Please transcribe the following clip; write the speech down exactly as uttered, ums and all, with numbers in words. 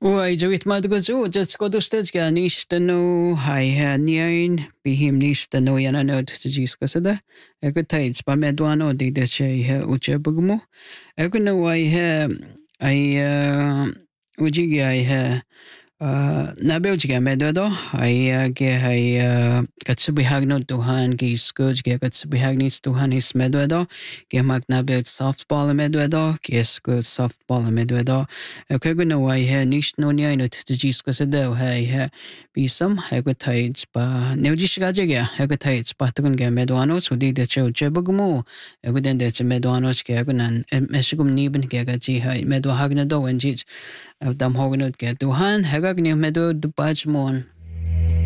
Ой, живит мадгазу, детско достатка ништану, хай ньяин, бихим ништану янанот тижискасада. Эго тайц памедуано дидачай учебгму. Эго навай ай ujigi ai Uh, nabeljiga medodo ai ge hai katsubihagno tuhan ge skoj ge katsubihagnis tuhan his medodo ge mak nabel softball medodo ge skoj softball medodo kaguna wai ha nish no nya no tjis ko sedo hai ha bisam ha go taits ba neujishga jega ha go taits ba tugun ge medoano sudi de cho chebugmo ego den de medoano ge agunan mesugum niben ge ga ji hai medo hagna do wenjit dam hognut ge tuhan hagag ni medo dupajmon